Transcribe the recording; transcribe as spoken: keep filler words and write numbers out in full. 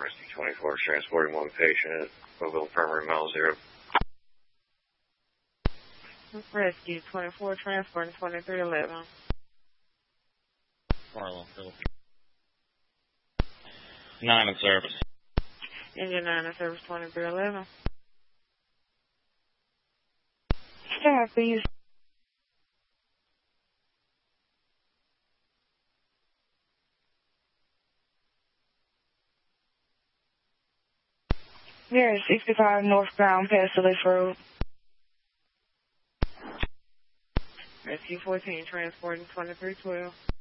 Rescue twenty-four is transporting one patient. Mobile Infirmary, mile zero. Rescue twenty-four, transporting twenty-three eleven. Marlon, Phillips. nine in service. Engine nine in service, twenty-three eleven. Staff, please. There is sixty-five northbound past the Lake Road. Rescue fourteen, transporting twenty-three twelve.